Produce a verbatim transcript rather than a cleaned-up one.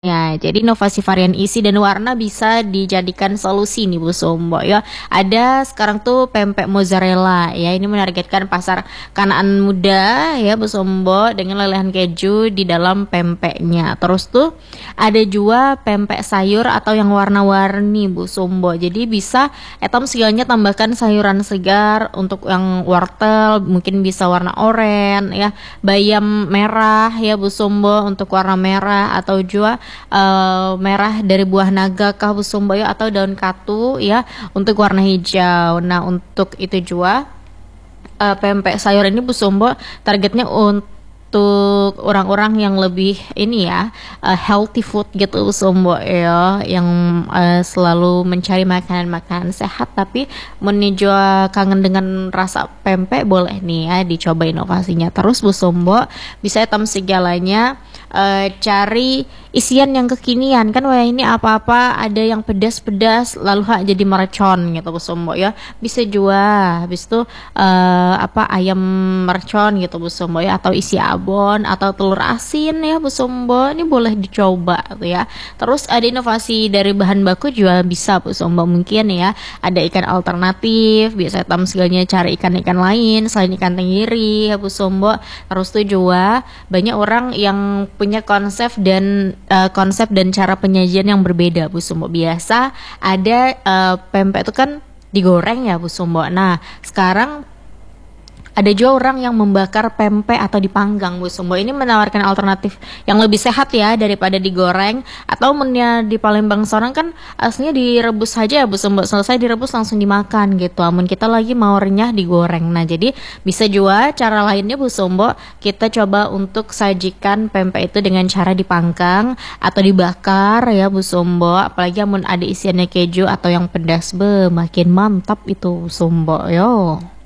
Ya, jadi inovasi varian isi dan warna bisa dijadikan solusi nih Bu Sombo ya. Ada sekarang tuh pempek mozzarella ya. Ini menargetkan pasar kalangan muda ya Bu Sombo dengan lelehan keju di dalam pempeknya. Terus tuh ada juga pempek sayur atau yang warna-warni Bu Sombo. Jadi bisa etam segalanya tambahkan sayuran segar untuk yang wortel mungkin bisa warna oranye ya, bayam merah ya Bu Sombo untuk warna merah atau juga uh, merah dari buah naga kah Bu Sombo ya, atau daun katu ya untuk warna hijau. Nah untuk itu juga uh, pempek sayur ini Bu Sombo targetnya untuk orang-orang yang lebih ini ya, uh, healthy food gitu Bu Sombo ya, yang uh, selalu mencari makanan-makanan sehat tapi menuju kangen dengan rasa pempek, boleh nih ya dicoba inovasinya. Terus Bu Sombo bisa hitam segalanya, uh, cari isian yang kekinian kan. Wah ini apa-apa ada yang pedas-pedas lalu hak jadi mercon gitu Bu Sombo ya, bisa juga habis itu uh, apa ayam mercon gitu Bu Sombo ya, atau isi abon atau telur asin ya Bu Sombo, ini boleh dicoba tuh ya. Terus ada inovasi dari bahan baku juga bisa Bu Sombo, mungkin ya ada ikan alternatif, biasa tam segalanya cari ikan-ikan lain selain ikan tenggiri ya Bu Sombo. Terus tuh juga banyak orang yang punya konsep dan uh, konsep dan cara penyajian yang berbeda Bu Sombo. Biasa ada uh, pempek itu kan digoreng ya Bu Sombo. Nah sekarang ada juga orang yang membakar pempek atau dipanggang Bu Sombo. Ini menawarkan alternatif yang lebih sehat ya daripada digoreng. Atau menya di Palembang seorang kan aslinya direbus saja ya Bu Sombo, selesai direbus langsung dimakan gitu. Namun kita lagi mau renyah digoreng. Nah jadi bisa juga cara lainnya Bu Sombo, kita coba untuk sajikan pempek itu dengan cara dipanggang atau dibakar ya Bu Sombo. Apalagi namun ada isiannya keju atau yang pedas, be makin mantap itu Bu Sombo yo.